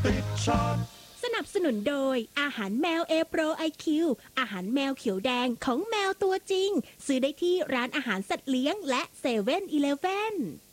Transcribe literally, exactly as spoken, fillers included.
ติดชาร์จสนับสนุนโดยอาหารแมว A Pro ไอ คิว อาหารแมวเขียวแดงของแมวตัวจริงซื้อได้ที่ร้านอาหารสัตว์เลี้ยงและเซเว่นอีเลฟเว่น